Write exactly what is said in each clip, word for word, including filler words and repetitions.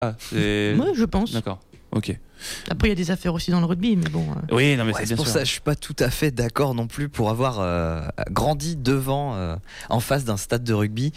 Ah, c'est... Moi, je pense. D'accord. Ok. Après, il y a des affaires aussi dans le rugby, mais bon. Euh... Oui, non, mais Ouais, c'est c'est bien pour sûr. ça que je suis pas tout à fait d'accord non plus pour avoir euh, grandi devant, euh, en face d'un stade de rugby.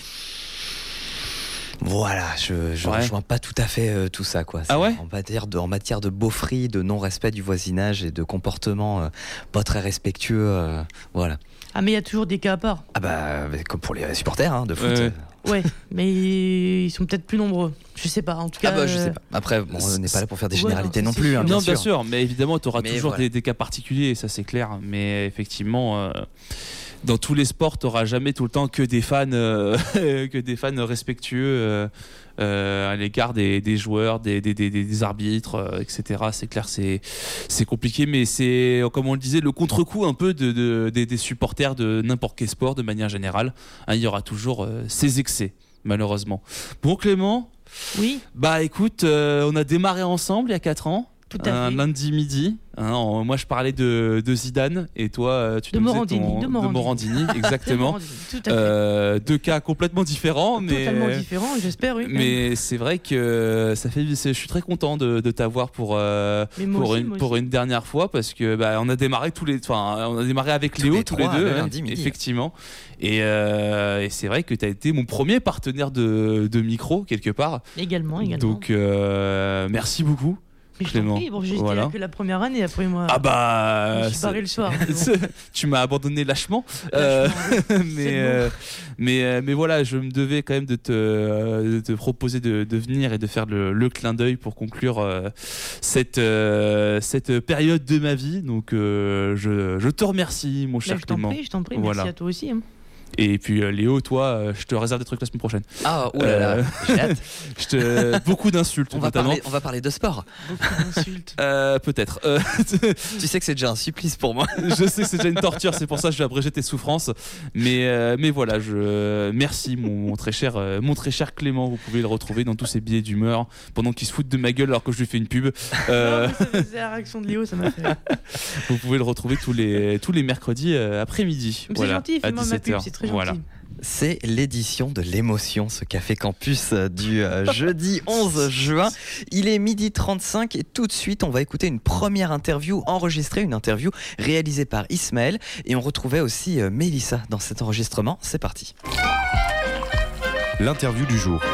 Voilà, je je Ouais. rejoins pas tout à fait euh, tout ça, quoi. C'est Ah ouais en matière de en matière de beauferie, de non-respect du voisinage et de comportement euh, pas très respectueux, euh, voilà. Ah, mais il y a toujours des cas à part. Ah bah comme pour les supporters hein, de foot. Ouais. euh. Ouais, mais ils sont peut-être plus nombreux. Je sais pas, en tout cas. Ah bah je euh, sais pas. Après, bon, on n'est pas là pour faire des Ouais, généralités non, non c'est plus, sûr. hein, bien non, sûr. bien sûr, mais évidemment, tu auras Mais toujours voilà. des, des cas particuliers, ça c'est clair. Mais effectivement, euh, dans tous les sports, tu n'auras jamais tout le temps que des fans, euh, que des fans respectueux euh, euh, à l'égard des, des joueurs, des, des, des, des arbitres, euh, et cetera. C'est clair, c'est, c'est compliqué, mais c'est, comme on le disait, le contre-coup un peu de, de, des, des supporters de n'importe quel sport de manière générale. Hein, il y aura toujours euh, ces excès, malheureusement. Bon, Clément, Oui, bah écoute, euh, on a démarré ensemble il y a quatre ans. tout à Un fait. lundi midi. Hein, en- moi, je parlais de, de Zidane et toi, euh, tu De nous disais Morandini, ton- de Morandini. Morandini, exactement. Tout à fait. Euh, deux cas complètement différents, mais Totalement différent, j'espère, oui. mais c'est vrai que ça fait. c'est- Je suis très content de, de t'avoir pour euh, Mais moi pour aussi, une moi pour aussi. une dernière fois parce que bah, on a démarré tous les. Enfin, on a démarré avec Tous Léo les tous trois, les deux, le hein, lundi midi. effectivement. Et, euh, et c'est vrai que tu as été mon premier partenaire de, de micro quelque part. Également, également. Donc euh, merci beaucoup. Mais je Clément, t'en prie, bon, j'étais voilà. là que la première année, après moi. Ah bah, je me suis c'est- barré le soir. mais bon. tu m'as abandonné lâchement, Euh, Lâchement, oui. mais C'est le euh, mais euh, mais voilà, je me devais quand même de te euh, de te proposer de, de venir et de faire le, le clin d'œil pour conclure euh, cette euh, cette période de ma vie. Donc euh, je je te remercie, mon Là, cher je t'en Clément. prie, je t'en prie. Voilà. Merci à toi aussi. hein. Et puis euh, Léo, toi, euh, je te réserve des trucs la semaine prochaine. Ah oulala, Euh, j'ai hâte. Je te beaucoup d'insultes On va notamment. parler, on va parler de sport. Beaucoup d'insultes. Euh, peut-être. Euh, Tu sais que c'est déjà un supplice pour moi. je sais que c'est déjà une torture, c'est pour ça que je vais abréger tes souffrances. Mais, euh, mais voilà, je merci mon, mon très cher, euh, mon très cher Clément. Vous pouvez le retrouver dans tous ses billets d'humeur pendant qu'il se fout de ma gueule alors que je lui fais une pub. Euh, Non, mais ça- c'est la réaction de Léo, ça m'a fait. rire. vous pouvez le retrouver tous les tous les mercredis euh, après-midi. C'est Voilà, gentil, à fais-moi ma dix-sept pub, heures. c'est très gentil. Voilà. C'est l'édition de l'émotion, ce Café Campus euh, du euh, jeudi onze juin. Il est midi trente-cinq et tout de suite, on va écouter une première interview enregistrée, une interview réalisée par Ismaël. Et on retrouvait aussi euh, Mélissa dans cet enregistrement. C'est parti. L'interview du jour.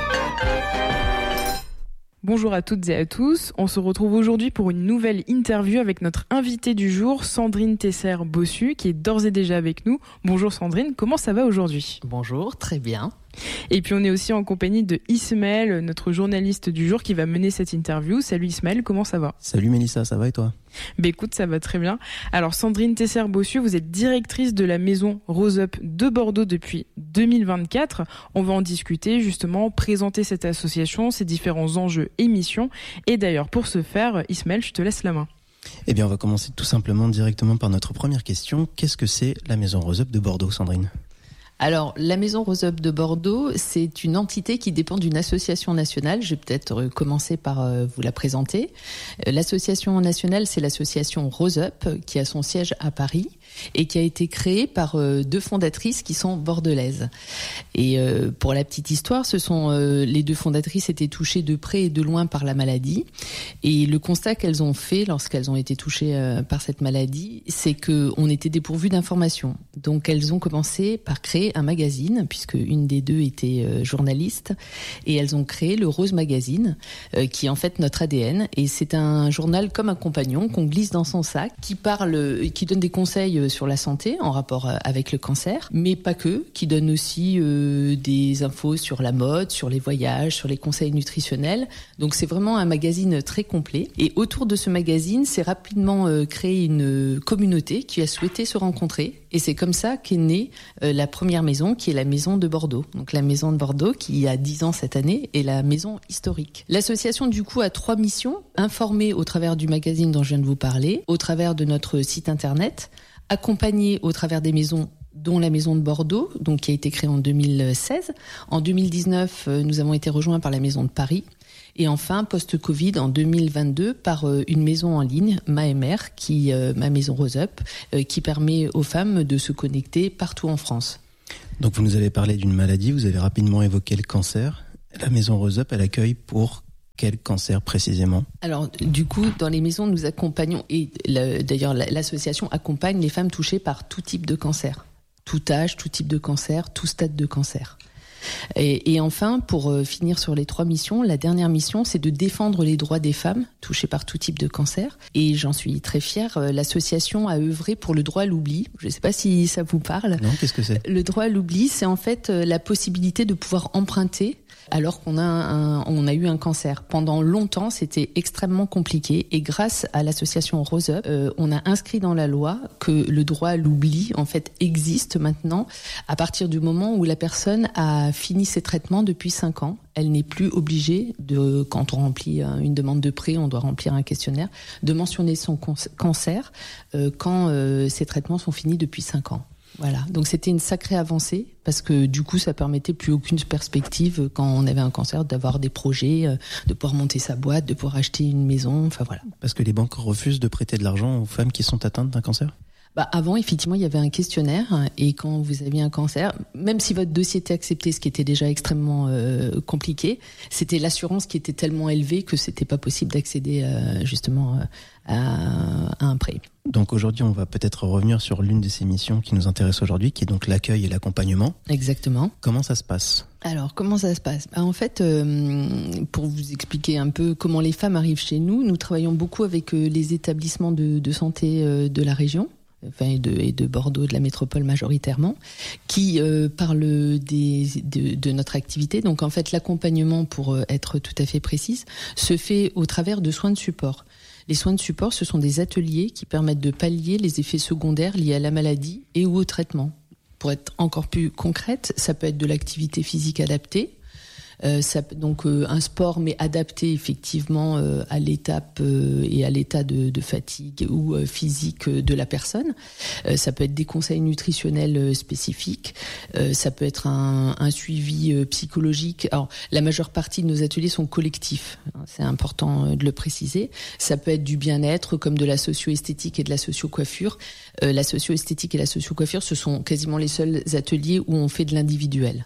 Bonjour à toutes et à tous, on se retrouve aujourd'hui pour une nouvelle interview avec notre invitée du jour, Sandrine Tesser-Bossu, qui est d'ores et déjà avec nous. Bonjour Sandrine, comment ça va aujourd'hui ? Bonjour, très bien. Et puis on est aussi en compagnie de Ismaël, notre journaliste du jour qui va mener cette interview. Salut Ismaël, comment ça va ? Salut Mélissa, ça va et toi ? Bah écoute, ça va très bien. Alors Sandrine Tesser-Bossu, vous êtes directrice de la maison Rose Up de Bordeaux depuis deux mille vingt-quatre. On va en discuter justement, présenter cette association, ses différents enjeux et missions. Et d'ailleurs pour ce faire, Ismaël, je te laisse la main. Eh bien on va commencer tout simplement directement par notre première question. Qu'est-ce que c'est la maison Rose Up de Bordeaux, Sandrine ? Alors, la Maison Rose Up de Bordeaux, c'est une entité qui dépend d'une association nationale. Je vais peut-être commencer par euh, vous la présenter. Euh, L'association nationale, c'est l'association Rose Up, qui a son siège à Paris et qui a été créée par euh, deux fondatrices qui sont bordelaises. Et euh, pour la petite histoire, ce sont euh, les deux fondatrices étaient touchées de près et de loin par la maladie. Et le constat qu'elles ont fait lorsqu'elles ont été touchées euh, par cette maladie, c'est qu'on était dépourvus d'informations. Donc, elles ont commencé par créer un magazine, puisque une des deux était euh, journaliste, et elles ont créé le Rose Magazine, euh, qui est en fait notre A D N, et c'est un journal comme un compagnon qu'on glisse dans son sac, qui parle, euh, qui donne des conseils euh, sur la santé en rapport euh, avec le cancer, mais pas que, qui donne aussi euh, des infos sur la mode, sur les voyages, sur les conseils nutritionnels. Donc c'est vraiment un magazine très complet. Et autour de ce magazine, c'est rapidement euh, créé une communauté qui a souhaité se rencontrer. Et c'est comme ça qu'est née euh, la première maison, qui est la maison de Bordeaux. Donc la maison de Bordeaux, qui a dix ans cette année, est la maison historique. L'association, du coup, a trois missions. Informer au travers du magazine dont je viens de vous parler, au travers de notre site internet, accompagner au travers des maisons dont la maison de Bordeaux, donc qui a été créée en deux mille seize. En deux mille dix-neuf, euh, nous avons été rejoints par la maison de Paris. Et enfin, post-Covid, en deux mille vingt-deux, par euh, une maison en ligne, Ma M R, qui, euh, ma maison Rose Up, euh, qui permet aux femmes de se connecter partout en France. Donc vous nous avez parlé d'une maladie, vous avez rapidement évoqué le cancer. La maison Rose Up, elle accueille pour Quel cancer précisément ? Alors, du coup, dans les maisons, nous accompagnons, et le, d'ailleurs l'association accompagne les femmes touchées par tout type de cancer. Tout âge, tout type de cancer, tout stade de cancer. Et, et enfin, pour euh, finir sur les trois missions, la dernière mission, c'est de défendre les droits des femmes touchées par tout type de cancer. Et j'en suis très fière, euh, l'association a œuvré pour le droit à l'oubli. Je ne sais pas si ça vous parle. Non, qu'est-ce que c'est ? Le droit à l'oubli, c'est en fait euh, la possibilité de pouvoir emprunter alors qu'on a, un, on a eu un cancer. Pendant longtemps, c'était extrêmement compliqué et grâce à l'association Rose Up, euh, on a inscrit dans la loi que le droit à l'oubli, en fait, existe maintenant à partir du moment où la personne a fini ses traitements depuis cinq ans. Elle n'est plus obligée de, quand on remplit une demande de prêt, on doit remplir un questionnaire, de mentionner son cancer euh, quand euh, ses traitements sont finis depuis cinq ans. Voilà, donc c'était une sacrée avancée parce que du coup ça permettait plus aucune perspective quand on avait un cancer d'avoir des projets, de pouvoir monter sa boîte, de pouvoir acheter une maison, enfin voilà. Parce que les banques refusent de prêter de l'argent aux femmes qui sont atteintes d'un cancer ? Bah avant, effectivement, il y avait un questionnaire et quand vous aviez un cancer, même si votre dossier était accepté, ce qui était déjà extrêmement euh, compliqué, c'était l'assurance qui était tellement élevée que c'était pas possible d'accéder euh, justement euh, à, à un prêt. Donc aujourd'hui, on va peut-être revenir sur l'une de ces missions qui nous intéresse aujourd'hui, qui est donc l'accueil et l'accompagnement. Exactement. Comment ça se passe ? Alors, comment ça se passe ? Bah, en fait, euh, pour vous expliquer un peu comment les femmes arrivent chez nous, nous travaillons beaucoup avec euh, les établissements de, de santé euh, de la région. Enfin, et, de, et de Bordeaux, de la métropole majoritairement, qui euh, parlent des, de, de notre activité. Donc en fait, l'accompagnement, pour être tout à fait précise, se fait au travers de soins de support. Les soins de support, ce sont des ateliers qui permettent de pallier les effets secondaires liés à la maladie et ou au traitement. Pour être encore plus concrète, ça peut être de l'activité physique adaptée, Euh, ça, donc euh, un sport mais adapté effectivement euh, à l'étape euh, et à l'état de, de fatigue ou euh, physique de la personne. Euh, ça peut être des conseils nutritionnels euh, spécifiques. Euh, ça peut être un, un suivi euh, psychologique. Alors la majeure partie de nos ateliers sont collectifs. C'est important euh, de le préciser. Ça peut être du bien-être comme de la socio-esthétique et de la socio-coiffure. Euh, la socio-esthétique et la socio-coiffure, ce sont quasiment les seuls ateliers où on fait de l'individuel.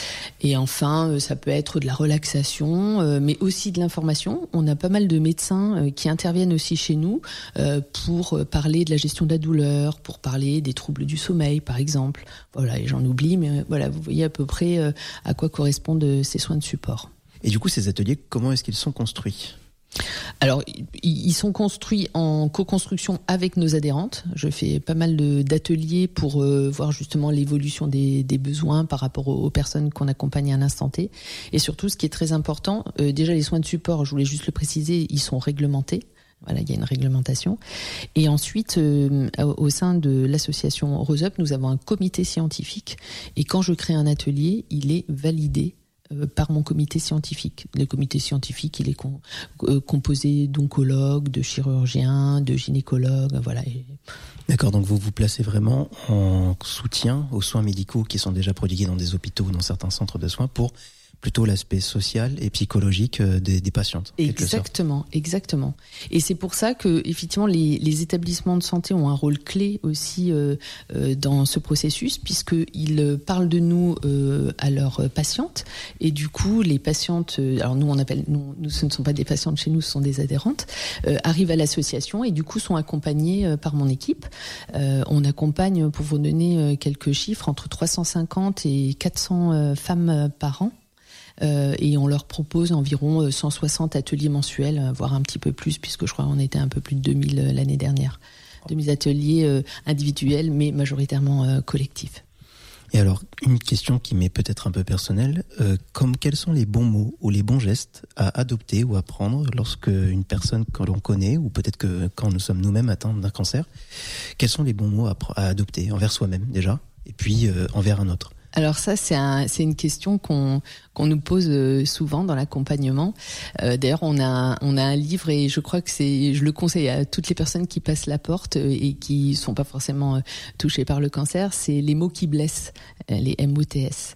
Et enfin, ça peut être de la relaxation, euh, mais aussi de l'information. On a pas mal de médecins euh, qui interviennent aussi chez nous euh, pour parler de la gestion de la douleur, pour parler des troubles du sommeil, par exemple. Voilà, et j'en oublie, mais euh, voilà, vous voyez à peu près euh, à quoi correspondent ces soins de support. Et du coup, ces ateliers, comment est-ce qu'ils sont construits ? Alors, ils sont construits en co-construction avec nos adhérentes. Je fais pas mal de, d'ateliers pour euh, voir justement l'évolution des, des besoins par rapport aux, aux personnes qu'on accompagne à un instant T. Et surtout, ce qui est très important, euh, déjà les soins de support, je voulais juste le préciser, ils sont réglementés. Voilà, il y a une réglementation. Et ensuite, euh, au sein de l'association Rose Up, nous avons un comité scientifique. Et quand je crée un atelier, il est validé par mon comité scientifique. Le comité scientifique, il est com- euh, composé d'oncologues, de chirurgiens, de gynécologues, voilà. D'accord, donc vous vous placez vraiment en soutien aux soins médicaux qui sont déjà prodigués dans des hôpitaux ou dans certains centres de soins pour plutôt l'aspect social et psychologique des, des patientes. Exactement, exactement. Et c'est pour ça que effectivement les, les établissements de santé ont un rôle clé aussi euh, euh, dans ce processus, puisqu'ils parlent de nous euh, à leurs patientes, et du coup les patientes, euh, alors nous on appelle, nous, nous ce ne sont pas des patientes chez nous, ce sont des adhérentes, euh, arrivent à l'association et du coup sont accompagnées euh, par mon équipe. Euh, on accompagne, pour vous donner euh, quelques chiffres, entre trois cent cinquante et quatre cents euh, femmes par an. Euh, et on leur propose environ cent soixante ateliers mensuels, voire un petit peu plus, puisque je crois qu'on était un peu plus de deux mille l'année dernière. deux mille ateliers euh, individuels, mais majoritairement euh, collectifs. Et alors, une question qui m'est peut-être un peu personnelle, euh, comme quels sont les bons mots ou les bons gestes à adopter ou à prendre lorsque une personne que l'on connaît, ou peut-être que quand nous sommes nous-mêmes atteints d'un cancer, quels sont les bons mots à, à adopter envers soi-même déjà, et puis euh, envers un autre ? Alors ça, c'est, un, c'est une question qu'on, qu'on nous pose souvent dans l'accompagnement. Euh, d'ailleurs, on a, on a un livre et je crois que c'est, je le conseille à toutes les personnes qui passent la porte et qui sont pas forcément touchées par le cancer. C'est les mots qui blessent, les M O T S.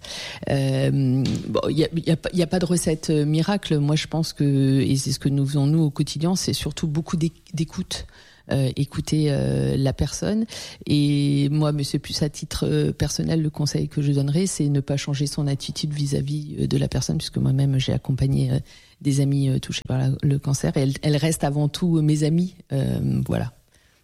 Euh, bon, il y a, y a, y a pas de recette miracle. Moi, je pense que, et c'est ce que nous faisons nous au quotidien, c'est surtout beaucoup d'écoute. Euh, écouter euh, la personne, et moi, mais c'est plus à titre euh, personnel, le conseil que je donnerais, c'est ne pas changer son attitude vis-à-vis euh, de la personne, puisque moi-même j'ai accompagné euh, des amis euh, touchés par la, le cancer. Et elles, elles restent avant tout mes amies. Euh, voilà.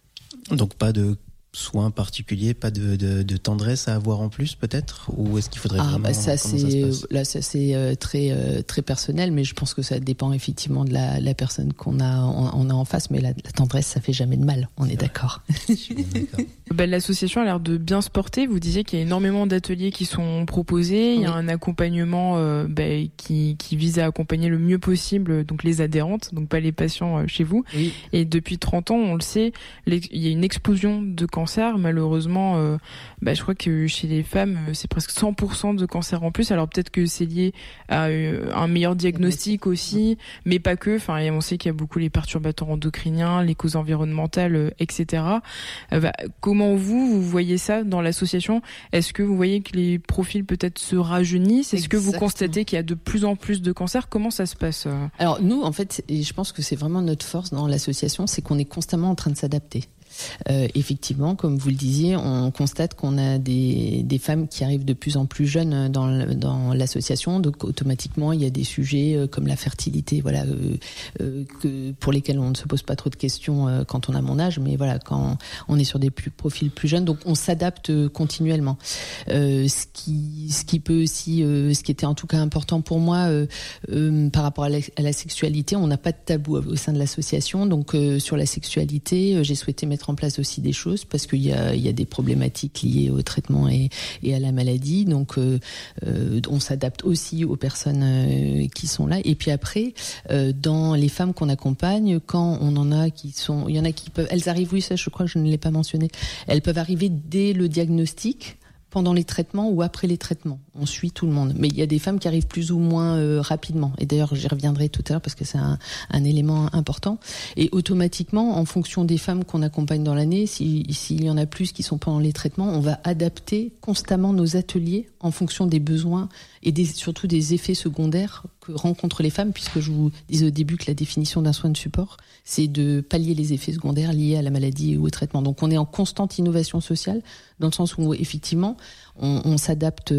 Donc pas de soins particuliers, pas de, de, de tendresse à avoir en plus peut-être, ou est-ce qu'il faudrait ah, vraiment bah ça comment c'est ça se passe là ça c'est euh, très euh, très personnel, mais je pense que ça dépend effectivement de la, la personne qu'on a on, on a en face, mais la, la tendresse ça fait jamais de mal, on est, est d'accord. d'accord. Bah, l'association a l'air de bien se porter. Vous disiez qu'il y a énormément d'ateliers qui sont proposés, oui. Il y a un accompagnement euh, bah, qui qui vise à accompagner le mieux possible donc les adhérentes, donc pas les patients euh, chez vous. Oui. Et depuis trente ans, on le sait, il y a une explosion de cancer, malheureusement, euh, bah, je crois que chez les femmes, c'est presque cent pour cent de cancer en plus. Alors peut-être que c'est lié à euh, un meilleur diagnostic aussi, mais pas que. Enfin, on sait qu'il y a beaucoup les perturbateurs endocriniens, les causes environnementales, euh, et cetera. Euh, bah, comment vous, vous voyez ça dans l'association ? Est-ce que vous voyez que les profils peut-être se rajeunissent ? Est-ce Exactement. que vous constatez qu'il y a de plus en plus de cancers ? Comment ça se passe ? Alors nous, en fait, et je pense que c'est vraiment notre force dans l'association, c'est qu'on est constamment en train de s'adapter. Euh, effectivement, comme vous le disiez, on constate qu'on a des, des femmes qui arrivent de plus en plus jeunes dans, dans l'association, donc automatiquement il y a des sujets euh, comme la fertilité, voilà, euh, euh, que, pour lesquels on ne se pose pas trop de questions euh, quand on a mon âge, mais voilà, quand on est sur des plus, profils plus jeunes, donc on s'adapte continuellement. Euh, ce qui, ce qui peut aussi, euh, ce qui était en tout cas important pour moi euh, euh, par rapport à la, à la sexualité, on n'a pas de tabou au sein de l'association, donc euh, sur la sexualité, euh, j'ai souhaité mettre en place aussi des choses parce qu'il y a, il y a des problématiques liées au traitement et, et à la maladie, donc euh, euh, on s'adapte aussi aux personnes euh, qui sont là. Et puis après, euh, dans les femmes qu'on accompagne, quand on en a qui sont, il y en a qui peuvent, elles arrivent, oui ça je crois que je ne l'ai pas mentionné, elles peuvent arriver dès le diagnostic, pendant les traitements ou après les traitements. On suit tout le monde. Mais il y a des femmes qui arrivent plus ou moins euh, rapidement. Et d'ailleurs, j'y reviendrai tout à l'heure parce que c'est un, un élément important. Et automatiquement, en fonction des femmes qu'on accompagne dans l'année, si, s'il y en a plus qui sont pendant les traitements, on va adapter constamment nos ateliers en fonction des besoins et des, surtout des effets secondaires que rencontrent les femmes, puisque je vous disais au début que la définition d'un soin de support, c'est de pallier les effets secondaires liés à la maladie ou au traitement. Donc on est en constante innovation sociale, dans le sens où effectivement on, on s'adapte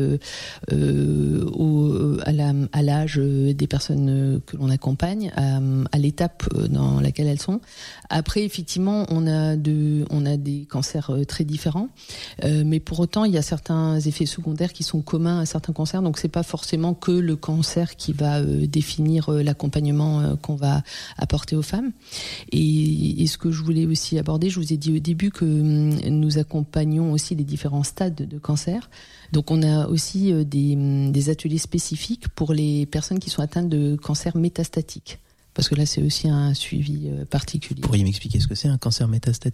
euh, au, à, la, à l'âge des personnes que l'on accompagne, à, à l'étape dans laquelle elles sont. Après, effectivement, on a, de, on a des cancers très différents, euh, mais pour autant, il y a certains effets secondaires qui sont communs à certains cancers, donc c'est pas forcément que le cancer qui va euh, définir euh, l'accompagnement euh, qu'on va apporter aux femmes. Et, et ce que je voulais aussi aborder, je vous ai dit au début que euh, nous accompagnons aussi les différents stades de cancer. Donc on a aussi euh, des, des ateliers spécifiques pour les personnes qui sont atteintes de cancer métastatique. Parce que là, c'est aussi un suivi euh, particulier. Pourriez m'expliquer ce que c'est un cancer métastatique ?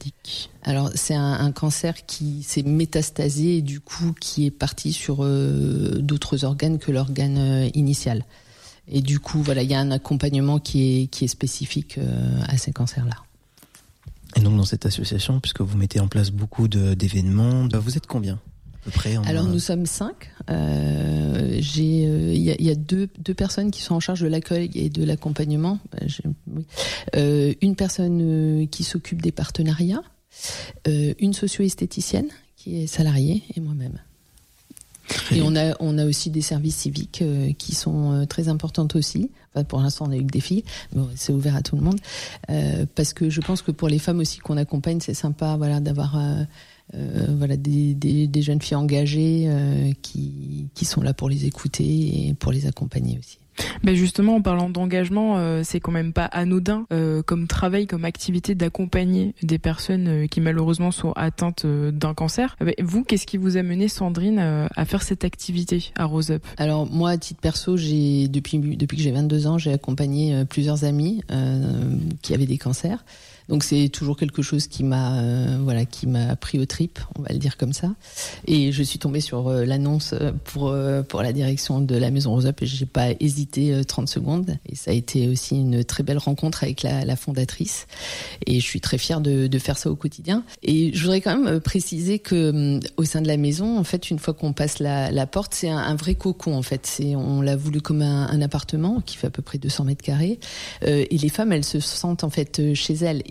Alors, c'est un, un cancer qui s'est métastasé et du coup qui est parti sur euh, d'autres organes que l'organe euh, initial. Et du coup, voilà, il y a un accompagnement qui est, qui est spécifique euh, à ces cancers-là. Et donc, dans cette association, puisque vous mettez en place beaucoup de, d'événements, vous êtes combien ? Près, Alors nous sommes cinq. Euh, j'ai, il euh, y, y a deux, deux personnes qui sont en charge de l'accueil et de l'accompagnement. J'ai, oui. euh, une personne euh, qui s'occupe des partenariats, euh, une socio-esthéticienne qui est salariée et moi-même. Et on a, on a aussi des services civiques euh, qui sont euh, très importantes aussi. Enfin, pour l'instant, on a eu que des filles, mais bon, c'est ouvert à tout le monde. Euh, parce que je pense que pour les femmes aussi qu'on accompagne, c'est sympa, voilà, d'avoir euh, euh, voilà des, des, des jeunes filles engagées euh, qui, qui sont là pour les écouter et pour les accompagner aussi. Ben justement, en parlant d'engagement, euh, c'est quand même pas anodin euh, comme travail, comme activité d'accompagner des personnes euh, qui malheureusement sont atteintes euh, d'un cancer. Ben, vous, qu'est-ce qui vous a mené, Sandrine, euh, à faire cette activité à Rose Up ? Alors moi, à titre perso, j'ai depuis depuis que j'ai vingt-deux ans, j'ai accompagné euh, plusieurs amis euh, qui avaient des cancers. Donc c'est toujours quelque chose qui m'a euh, voilà qui m'a pris aux tripes, on va le dire comme ça. Et je suis tombée sur euh, l'annonce pour euh, pour la direction de la Maison Rose Up et j'ai pas hésité euh, trente secondes. Et ça a été aussi une très belle rencontre avec la, la fondatrice. Et je suis très fière de, de faire ça au quotidien. Et je voudrais quand même préciser que euh, au sein de la maison, en fait, une fois qu'on passe la, la porte, c'est un, un vrai cocon. En fait, c'est on l'a voulu comme un, un appartement qui fait à peu près deux cents mètres carrés. Euh, et les femmes, elles se sentent en fait chez elles. Et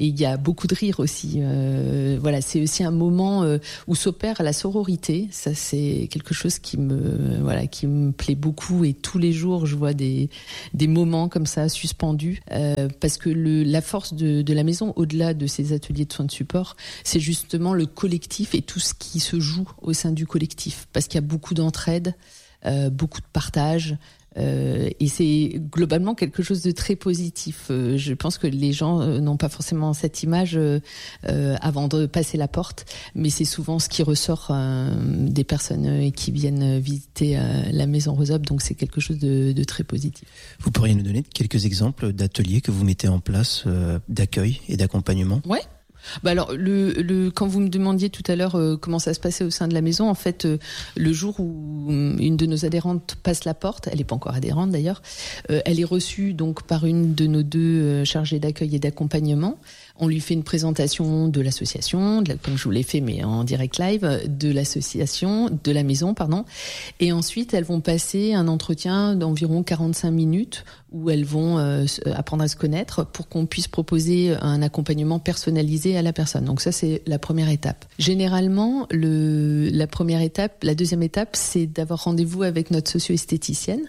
et il y a beaucoup de rire aussi. Euh, voilà, c'est aussi un moment euh, où s'opère la sororité. Ça, c'est quelque chose qui me, voilà, qui me plaît beaucoup. Et tous les jours, je vois des des moments comme ça suspendus, euh, parce que le, la force de, de la maison, au-delà de ces ateliers de soins de support, c'est justement le collectif et tout ce qui se joue au sein du collectif, parce qu'il y a beaucoup d'entraide, euh, beaucoup de partage. Euh, et c'est globalement quelque chose de très positif. Euh, je pense que les gens euh, n'ont pas forcément cette image euh, euh, avant de passer la porte, mais c'est souvent ce qui ressort euh, des personnes euh, qui viennent visiter euh, la maison Rose Up, donc c'est quelque chose de, de très positif. Vous pourriez nous donner quelques exemples d'ateliers que vous mettez en place, euh, d'accueil et d'accompagnement ? Ouais. Bah alors, le, le, quand vous me demandiez tout à l'heure euh, comment ça se passait au sein de la maison, en fait, euh, le jour où une de nos adhérentes passe la porte, elle n'est pas encore adhérente d'ailleurs, euh, elle est reçue donc par une de nos deux euh, chargées d'accueil et d'accompagnement. On lui fait une présentation de l'association, de la, comme je vous l'ai fait, mais en direct live, de l'association, de la maison, pardon. Et ensuite, elles vont passer un entretien d'environ quarante-cinq minutes où elles vont euh, apprendre à se connaître pour qu'on puisse proposer un accompagnement personnalisé à la personne. Donc ça, c'est la première étape. Généralement, le, la première étape, la deuxième étape, c'est d'avoir rendez-vous avec notre socio-esthéticienne.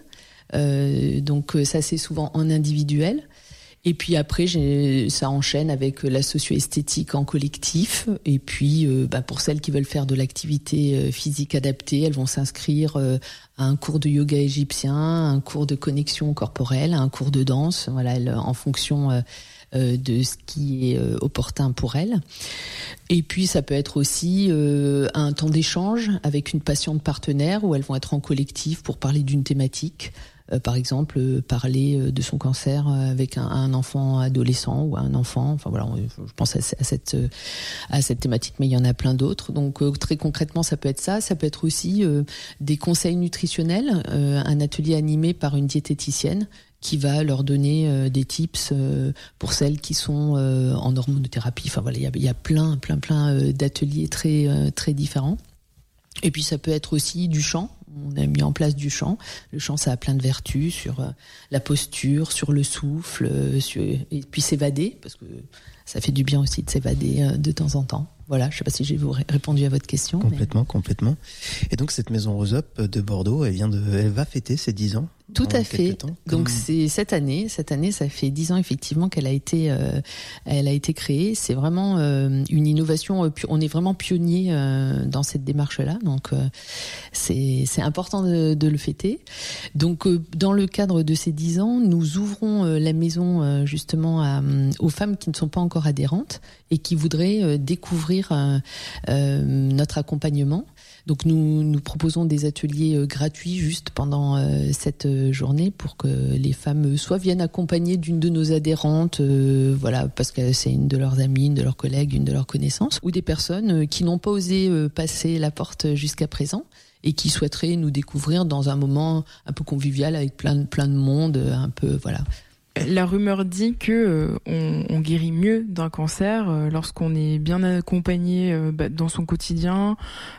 Euh, donc ça, c'est souvent en individuel. Et puis après, j'ai, ça enchaîne avec la socio-esthétique en collectif. Et puis, euh, bah, pour celles qui veulent faire de l'activité physique adaptée, elles vont s'inscrire euh, à un cours de yoga égyptien, à un cours de connexion corporelle, à un cours de danse, voilà, elles, en fonction euh, euh, de ce qui est euh, opportun pour elles. Et puis, ça peut être aussi euh, un temps d'échange avec une patiente partenaire où elles vont être en collectif pour parler d'une thématique. Euh, par exemple, euh, parler euh, de son cancer avec un, un enfant adolescent ou un enfant. Enfin voilà, je pense à, à cette euh, à cette thématique, mais il y en a plein d'autres. Donc euh, très concrètement, ça peut être ça. Ça peut être aussi euh, des conseils nutritionnels, euh, un atelier animé par une diététicienne qui va leur donner euh, des tips euh, pour celles qui sont euh, en hormonothérapie. Enfin voilà, il y a, il y a plein, plein, plein euh, d'ateliers très, euh, très différents. Et puis ça peut être aussi du chant. On a mis en place du chant. Le chant, ça a plein de vertus sur euh, la posture, sur le souffle, euh, sur... et puis s'évader, parce que ça fait du bien aussi de s'évader euh, de temps en temps. Voilà, je ne sais pas si j'ai répondu à votre question. Complètement, mais... complètement. Et donc cette maison Rose Up de Bordeaux, elle vient de, elle va fêter ses dix ans. Tout à fait. Temps, comme... Donc comme... c'est cette année, cette année, ça fait dix ans effectivement qu'elle a été, euh, elle a été créée. C'est vraiment euh, une innovation. Euh, on est vraiment pionnier euh, dans cette démarche-là. Donc euh, c'est c'est important de, de le fêter. Donc euh, dans le cadre de ces dix ans, nous ouvrons euh, la maison euh, justement à, aux femmes qui ne sont pas encore adhérentes et qui voudraient euh, découvrir euh, euh, notre accompagnement. Donc nous nous proposons des ateliers euh, gratuits juste pendant euh, cette euh, journée pour que les femmes euh, soit viennent accompagnées d'une de nos adhérentes, euh, voilà, parce que c'est une de leurs amies, une de leurs collègues, une de leurs connaissances, ou des personnes euh, qui n'ont pas osé euh, passer la porte jusqu'à présent et qui souhaiteraient nous découvrir dans un moment un peu convivial avec plein de, plein de monde, un peu voilà. La rumeur dit que euh, on, on guérit mieux d'un cancer euh, lorsqu'on est bien accompagné euh, bah, dans son quotidien,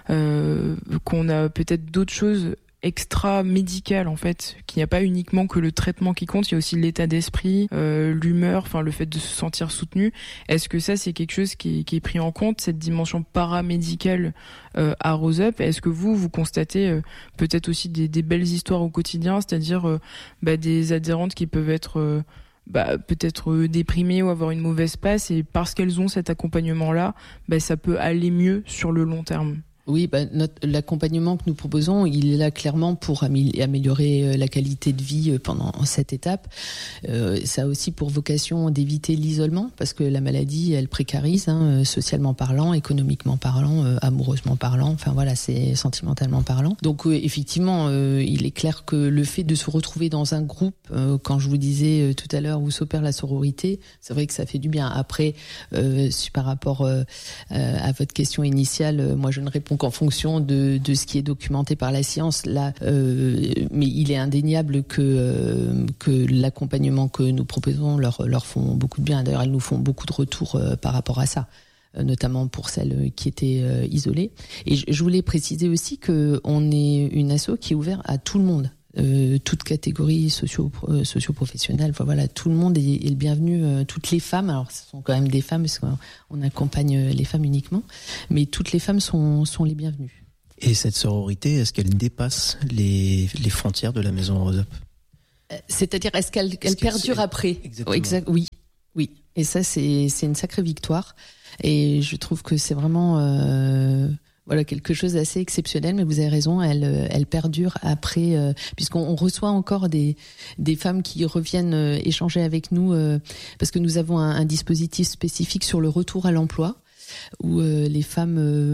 euh, qu'on a peut-être d'autres choses extra médicales en fait, qu'il n'y a pas uniquement que le traitement qui compte, il y a aussi l'état d'esprit, euh, l'humeur, enfin le fait de se sentir soutenu. Est-ce que ça c'est quelque chose qui est, qui est pris en compte, cette dimension paramédicale euh, à Rose Up? Est-ce que vous vous constatez euh, peut-être aussi des, des belles histoires au quotidien, c'est-à-dire euh, bah, des adhérentes qui peuvent être euh, bah, peut-être euh, déprimées ou avoir une mauvaise passe, et parce qu'elles ont cet accompagnement là, bah, ça peut aller mieux sur le long terme? Oui, bah, notre, l'accompagnement que nous proposons, il est là clairement pour améliorer la qualité de vie pendant cette étape. Euh, ça a aussi pour vocation d'éviter l'isolement, parce que la maladie, elle précarise, hein, socialement parlant, économiquement parlant, euh, amoureusement parlant, enfin voilà, c'est sentimentalement parlant. Donc euh, effectivement, euh, il est clair que le fait de se retrouver dans un groupe, euh, quand je vous disais euh, tout à l'heure où s'opère la sororité, c'est vrai que ça fait du bien. Après, euh, par rapport euh, à votre question initiale, euh, moi je ne réponds qu'en fonction de, de ce qui est documenté par la science là, euh, mais il est indéniable que euh, que l'accompagnement que nous proposons leur leur font beaucoup de bien. D'ailleurs, elles nous font beaucoup de retours euh, par rapport à ça, euh, notamment pour celles qui étaient euh, isolées. Et je, je voulais préciser aussi que on est une asso qui est ouverte à tout le monde. euh, toute catégorie socio, euh, socio-professionnelle. Enfin, voilà, tout le monde est, est le bienvenu, euh, toutes les femmes. Alors, ce sont quand même des femmes, parce qu'on accompagne les femmes uniquement, mais toutes les femmes sont, sont les bienvenues. Et cette sororité, est-ce qu'elle dépasse les, les frontières de la maison Rose Up ? C'est-à-dire, est-ce qu'elle, est-ce elle perdure elle... après ? Exactement. Exact, oui, oui. Et ça, c'est, c'est une sacrée victoire. Et je trouve que c'est vraiment euh, voilà, quelque chose d'assez exceptionnel. Mais vous avez raison, elle, elle perdure après, euh, puisqu'on on reçoit encore des, des femmes qui reviennent euh, échanger avec nous, euh, parce que nous avons un, un dispositif spécifique sur le retour à l'emploi, où euh, les femmes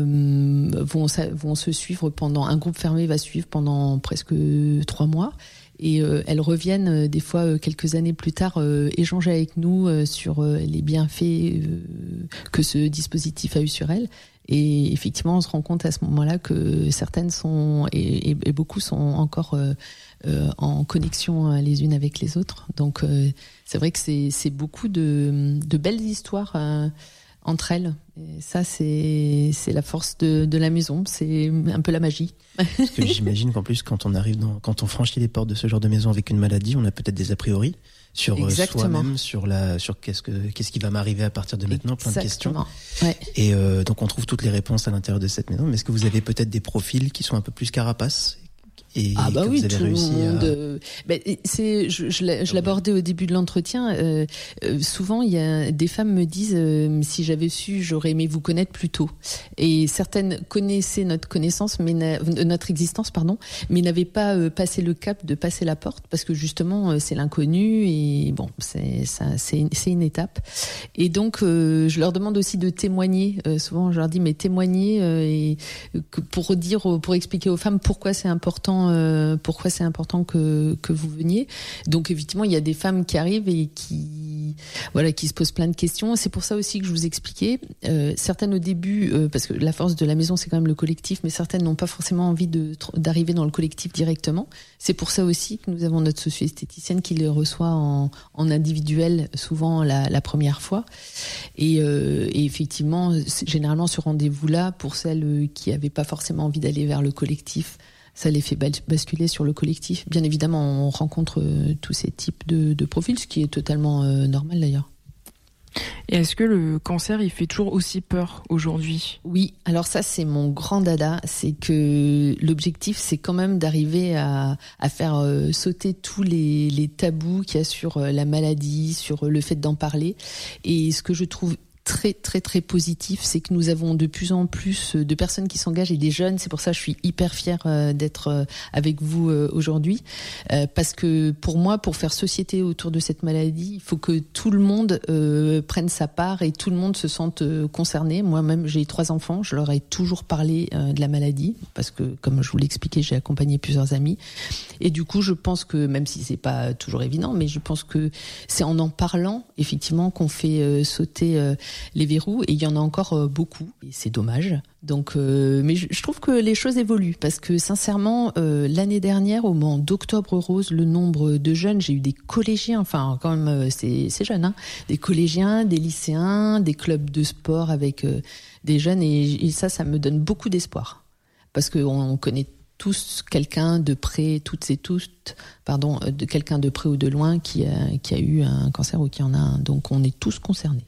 euh, vont, vont se suivre pendant, un groupe fermé va suivre pendant presque trois mois. Et euh, elles reviennent euh, des fois euh, quelques années plus tard euh, échanger avec nous euh, sur euh, les bienfaits euh, que ce dispositif a eu sur elles. Et effectivement, on se rend compte à ce moment-là que certaines sont et, et, et beaucoup sont encore euh, euh, en connexion les unes avec les autres. Donc euh, c'est vrai que c'est, c'est beaucoup de, de belles histoires euh, entre elles. Et ça, c'est, c'est la force de, de la maison, c'est un peu la magie. Parce que j'imagine qu'en plus, quand on arrive dans, quand on franchit les portes de ce genre de maison avec une maladie, on a peut-être des a priori sur Exactement. soi-même, sur la, sur qu'est-ce que, qu'est-ce qui va m'arriver à partir de maintenant, plein Exactement. de questions. Ouais. Et euh, donc on trouve toutes les réponses à l'intérieur de cette maison. Mais est-ce que vous avez peut-être des profils qui sont un peu plus carapaces? Et ah bah que oui, vous avez tout réussi le monde. à... Euh, bah, c'est, je, je, je l'abordais au début de l'entretien. Euh, euh, souvent, il y a des femmes me disent euh, si j'avais su, j'aurais aimé vous connaître plus tôt. Et certaines connaissaient notre connaissance, mais notre existence, pardon, mais n'avaient pas euh, passé le cap de passer la porte parce que justement, euh, c'est l'inconnu et bon, c'est ça, c'est, c'est une étape. Et donc, euh, je leur demande aussi de témoigner. Euh, souvent, je leur dis mais témoigner euh, et que pour dire, pour expliquer aux femmes pourquoi c'est important. Euh, pourquoi c'est important que que vous veniez. Donc évidemment, il y a des femmes qui arrivent et qui voilà, qui se posent plein de questions. C'est pour ça aussi que je vous expliquais. Euh, certaines au début, euh, parce que la force de la maison, c'est quand même le collectif, mais certaines n'ont pas forcément envie de d'arriver dans le collectif directement. C'est pour ça aussi que nous avons notre socio-esthéticienne qui les reçoit en, en individuel, souvent la, la première fois. Et, euh, et effectivement, généralement, ce rendez-vous-là, pour celles qui n'avaient pas forcément envie d'aller vers le collectif, ça les fait basculer sur le collectif. Bien évidemment, on rencontre euh, tous ces types de, de profils, ce qui est totalement euh, normal d'ailleurs. Et est-ce que le cancer, il fait toujours aussi peur aujourd'hui ? Oui, alors ça c'est mon grand dada, c'est que l'objectif c'est quand même d'arriver à, à faire euh, sauter tous les, les tabous qu'il y a sur euh, la maladie, sur euh, le fait d'en parler. Et ce que je trouve très très très positif, c'est que nous avons de plus en plus de personnes qui s'engagent et des jeunes. C'est pour ça que je suis hyper fière euh, d'être euh, avec vous euh, aujourd'hui, euh, parce que pour moi, pour faire société autour de cette maladie, il faut que tout le monde euh, prenne sa part et tout le monde se sente euh, concerné. Moi-même, j'ai trois enfants, je leur ai toujours parlé euh, de la maladie, parce que comme je vous l'expliquais, j'ai accompagné plusieurs amis. Et du coup, je pense que, même si c'est pas toujours évident, mais je pense que c'est en en parlant, effectivement, qu'on fait euh, sauter euh, les verrous, et il y en a encore euh, beaucoup, et c'est dommage. Donc, euh, mais je, je trouve que les choses évoluent, parce que sincèrement, euh, l'année dernière, au moment d'Octobre Rose, le nombre de jeunes, j'ai eu des collégiens, enfin quand même, euh, c'est, c'est jeune, hein, des collégiens, des lycéens, des clubs de sport avec euh, des jeunes, et, et ça, ça me donne beaucoup d'espoir, parce qu'on on connaît tous quelqu'un de près, toutes et tous, pardon, de quelqu'un de près ou de loin qui a, qui a eu un cancer ou qui en a un. Donc on est tous concernés.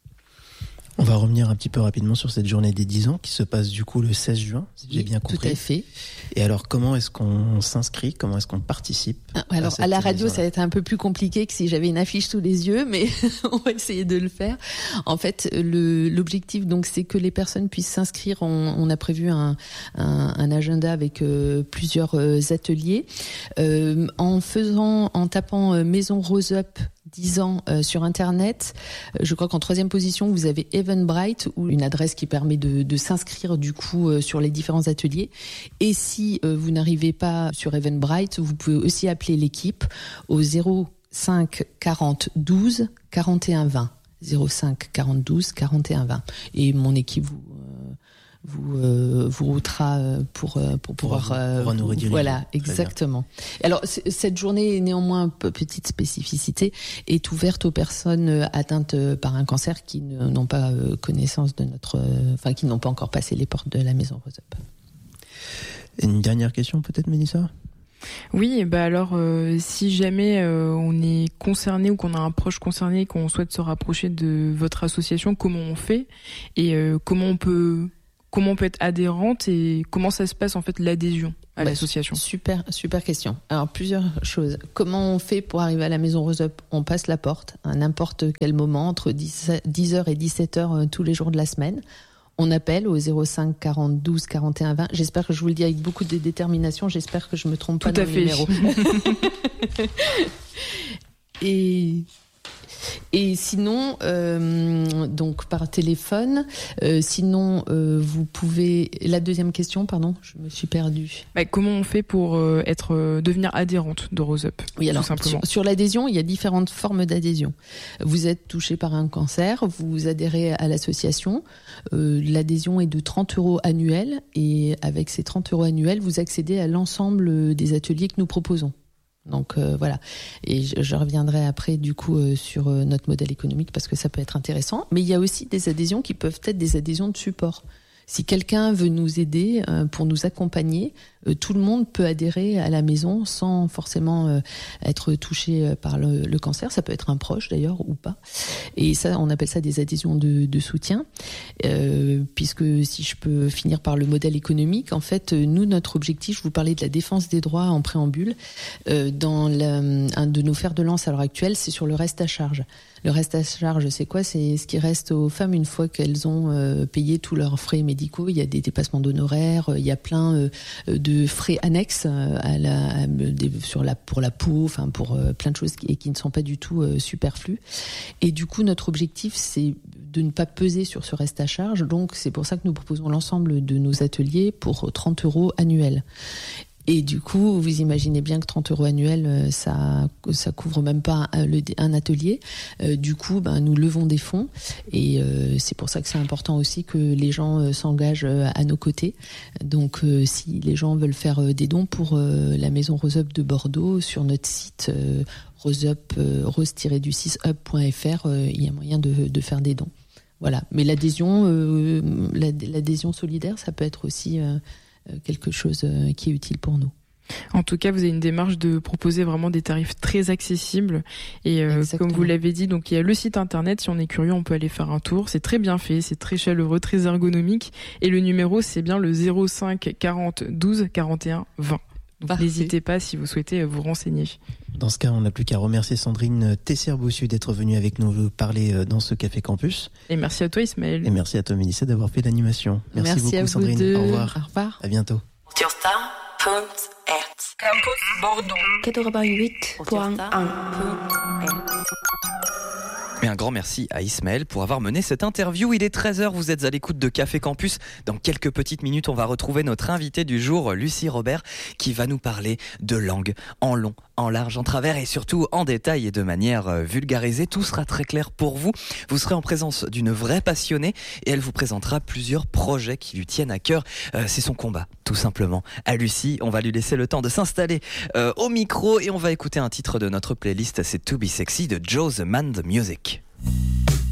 On va revenir un petit peu rapidement sur cette journée des dix ans qui se passe du coup le seize juin, si oui, j'ai bien compris. Tout à fait. Et alors, comment est-ce qu'on s'inscrit ? Comment est-ce qu'on participe ? Alors, à, à la radio, ça va être un peu plus compliqué que si j'avais une affiche sous les yeux, mais on va essayer de le faire. En fait, le, l'objectif, donc, c'est que les personnes puissent s'inscrire. On, on a prévu un, un, un agenda avec euh, plusieurs euh, ateliers. Euh, en faisant, en tapant euh, Maison Rose Up dix ans euh, sur Internet. Euh, je crois qu'en troisième position, vous avez Eventbrite, ou une adresse qui permet de, de s'inscrire du coup euh, sur les différents ateliers. Et si euh, vous n'arrivez pas sur Eventbrite, vous pouvez aussi appeler l'équipe au zéro cinq quarante douze quarante et un vingt. zéro cinq quarante douze quarante et un vingt. Et mon équipe vous euh, vous euh, vous routera pour euh, pour pouvoir euh, pour nous rediriger. Voilà, exactement. Alors cette journée, néanmoins, petite spécificité, est ouverte aux personnes atteintes par un cancer qui n'ont pas connaissance de notre, enfin qui n'ont pas encore passé les portes de la Maison Rose Up. Une dernière question peut-être, Mélissa ? Oui, bah alors euh, si jamais euh, on est concerné ou qu'on a un proche concerné, qu'on souhaite se rapprocher de votre association, comment on fait et euh, comment on peut comment on peut être adhérente et comment ça se passe en fait l'adhésion à bah, l'association. Super, super question. Alors plusieurs choses. Comment on fait pour arriver à la maison Rose Up ? On passe la porte à n'importe quel moment entre dix heures et dix-sept heures euh, tous les jours de la semaine. On appelle au zéro cinq quarante douze quarante et un vingt. J'espère que je vous le dis avec beaucoup de détermination. J'espère que je me trompe pas Tout dans à le fait. numéro. et Et sinon, euh, donc par téléphone. Euh, sinon, euh, vous pouvez. La deuxième question, pardon, je me suis perdue. Bah, comment on fait pour euh, être euh, devenir adhérente de Rose Up ? Oui, alors tout simplement. sur, sur l'adhésion, il y a différentes formes d'adhésion. Vous êtes touché par un cancer, vous adhérez à l'association. Euh, l'adhésion est de trente euros annuels et avec ces trente euros annuels, vous accédez à l'ensemble des ateliers que nous proposons. Donc euh, voilà, et je, je reviendrai après du coup euh, sur euh, notre modèle économique parce que ça peut être intéressant. Mais il y a aussi des adhésions qui peuvent être des adhésions de support. Si quelqu'un veut nous aider euh, pour nous accompagner, euh, tout le monde peut adhérer à la maison sans forcément euh, être touché euh, par le, le cancer. Ça peut être un proche d'ailleurs ou pas. Et ça, on appelle ça des adhésions de, de soutien. Euh, puisque si je peux finir par le modèle économique, en fait, nous, notre objectif, je vous parlais de la défense des droits en préambule, euh, dans la, un de nos fers de lance à l'heure actuelle, c'est sur le reste à charge. Le reste à charge, c'est quoi ? C'est ce qui reste aux femmes une fois qu'elles ont euh, payé tous leurs frais médicaux. Il y a des dépassements d'honoraires, il y a plein euh, de frais annexes à la, à, des, sur la, pour la peau, enfin pour euh, plein de choses qui, et qui ne sont pas du tout euh, superflues. Et du coup, notre objectif, c'est de ne pas peser sur ce reste à charge. Donc, c'est pour ça que nous proposons l'ensemble de nos ateliers pour trente euros annuels. Et du coup, vous imaginez bien que trente euros annuels, ça, ça couvre même pas un, un atelier. Euh, du coup, ben, nous levons des fonds et euh, c'est pour ça que c'est important aussi que les gens euh, s'engagent à nos côtés. Donc, euh, si les gens veulent faire euh, des dons pour euh, la maison Rose Up de Bordeaux, sur notre site euh, roseup, euh, rose tiret du six up point f r, euh, il y a moyen de, de faire des dons. Voilà. Mais l'adhésion, euh, l'adhésion solidaire, ça peut être aussi euh, quelque chose qui est utile pour nous. En tout cas, vous avez une démarche de proposer vraiment des tarifs très accessibles et euh, comme vous l'avez dit, donc il y a le site internet, si on est curieux, on peut aller faire un tour. C'est très bien fait, c'est très chaleureux, très ergonomique et le numéro c'est bien le zéro cinq quarante douze quarante et un vingt. Donc n'hésitez pas si vous souhaitez vous renseigner. Dans ce cas, on n'a plus qu'à remercier Sandrine Tesser-Bossu d'être venue avec nous parler dans ce Café Campus. Et merci à toi Ismaël. Et merci à toi Mélissa d'avoir fait l'animation. Merci, merci beaucoup à vous Sandrine. Deux. Au revoir. Au revoir. À bientôt. Campus Bordeaux quatre-vingt-huit point un. Et un grand merci à Ismaël pour avoir mené cette interview. Il est treize heures, vous êtes à l'écoute de Café Campus. Dans quelques petites minutes, on va retrouver notre invitée du jour, Lucie Robert, qui va nous parler de langue en long, en large, en travers et surtout en détail et de manière vulgarisée. Tout sera très clair pour vous. Vous serez en présence d'une vraie passionnée et elle vous présentera plusieurs projets qui lui tiennent à cœur. Euh, c'est son combat, tout simplement. À Lucie, on va lui laisser le temps de s'installer euh, au micro et on va écouter un titre de notre playlist. C'est To Be Sexy de Joe the Man the Music.